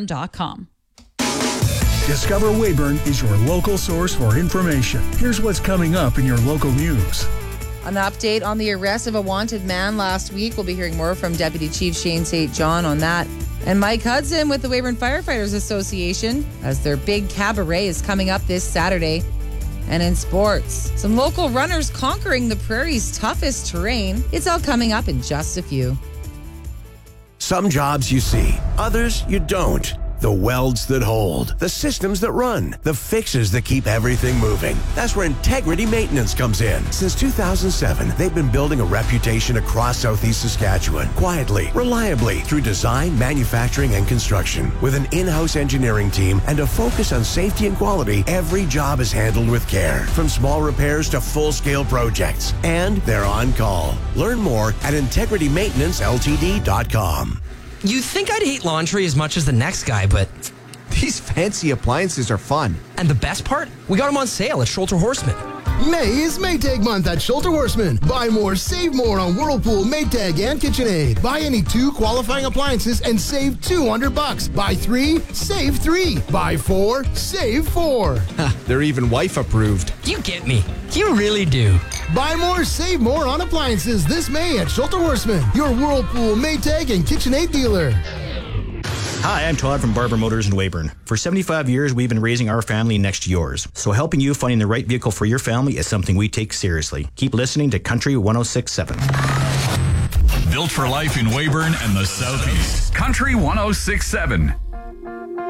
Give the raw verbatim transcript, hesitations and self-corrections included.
dot com. Discover Weyburn is your local source for information. Here's what's coming up in your local news. An update on the arrest of a wanted man last week. We'll be hearing more from Deputy Chief Shane Saint John on that. And Mike Hudson with the Weyburn Firefighters Association as their big cabaret is coming up this Saturday. And in sports, some local runners conquering the prairie's toughest terrain. It's all coming up in just a few. Some jobs you see, others you don't. The welds that hold, the systems that run, the fixes that keep everything moving. That's where Integrity Maintenance comes in. Since two thousand seven, they've been building a reputation across Southeast Saskatchewan, quietly, reliably, through design, manufacturing, and construction. With an in-house engineering team and a focus on safety and quality, every job is handled with care, from small repairs to full-scale projects. And they're on call. Learn more at integrity maintenance l t d dot com. You'd think I'd hate laundry as much as the next guy, but these fancy appliances are fun. And the best part? We got them on sale at Schulter Horseman. May is Maytag month at Schulter Horseman. Buy more, save more on Whirlpool, Maytag, and KitchenAid. Buy any two qualifying appliances and save two hundred bucks. Buy three, save three. Buy four, save four. They're even wife approved. You get me. You really do. Buy more, save more on appliances this May at Schulter Horseman, your Whirlpool, Maytag, and KitchenAid dealer. Hi, I'm Todd from Barber Motors in Weyburn. For seventy-five years, we've been raising our family next to yours. So helping you finding the right vehicle for your family is something we take seriously. Keep listening to Country one oh six point seven. Built for life in Weyburn and the Southeast. Country one oh six point seven.